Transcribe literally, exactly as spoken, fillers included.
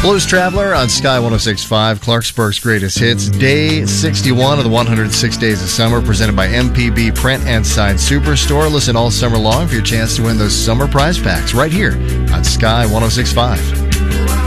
Blues Traveler on Sky one oh six point five, Clarksburg's Greatest Hits. Day sixty-one of the one hundred six Days of Summer, presented by M P B Print and Sign Superstore. Listen all summer long for your chance to win those summer prize packs right here on Sky one oh six point five.